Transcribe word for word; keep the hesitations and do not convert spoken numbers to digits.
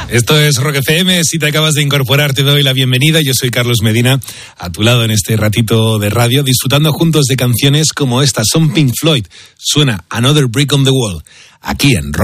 Esto es Rock F M, si te acabas de incorporar te doy la bienvenida, yo soy Carlos Medina, a tu lado en este ratito de radio, disfrutando juntos de canciones como esta, son Pink Floyd, suena Another Brick on the Wall, aquí en Rock.